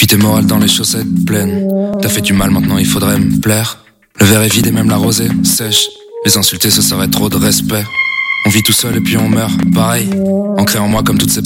tes morales dans les chaussettes pleines. T'as fait du mal, maintenant il faudrait me plaire. Le verre est vide et même la rosée sèche. Les insulter ce serait trop de respect. On vit tout seul et puis on meurt, pareil. Ancré en moi comme toutes ces